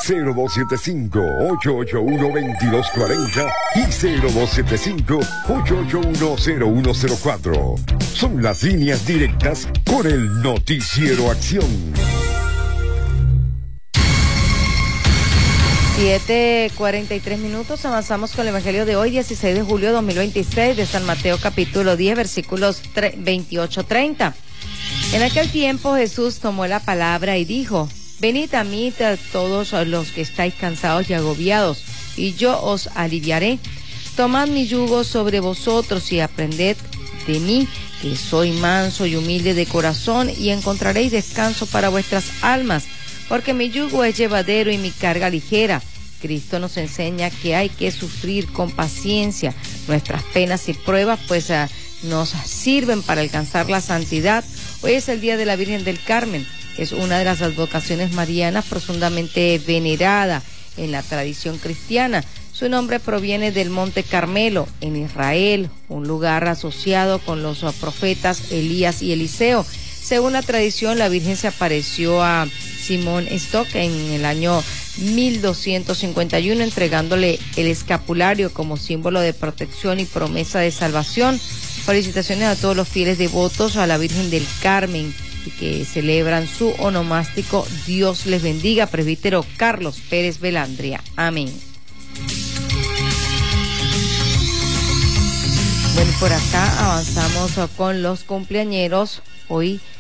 0275-881-2240 y 0275-881-0104. Son las líneas directas con el Noticiero Acción. 7:43, avanzamos con el Evangelio de hoy, 16 de julio de 2026, de San Mateo capítulo 10, versículos 28-30. En aquel tiempo Jesús tomó la palabra y dijo: venid a mí todos los que estáis cansados y agobiados, y yo os aliviaré. Tomad mi yugo sobre vosotros y aprended de mí, que soy manso y humilde de corazón, y encontraréis descanso para vuestras almas, porque mi yugo es llevadero y mi carga ligera. Cristo nos enseña que hay que sufrir con paciencia nuestras penas y pruebas, pues nos sirven para alcanzar la santidad. Hoy es el Día de la Virgen del Carmen. Es una de las advocaciones marianas profundamente venerada en la tradición cristiana. Su nombre proviene del Monte Carmelo, en Israel, un lugar asociado con los profetas Elías y Eliseo. Según la tradición, la Virgen se apareció a Simón Stock en el año 1251, entregándole el escapulario como símbolo de protección y promesa de salvación. Felicitaciones a todos los fieles devotos a la Virgen del Carmen y que celebran su onomástico. Dios les bendiga. Presbítero Carlos Pérez Velandria. Amén. Bueno, por acá avanzamos con los cumpleañeros. Hoy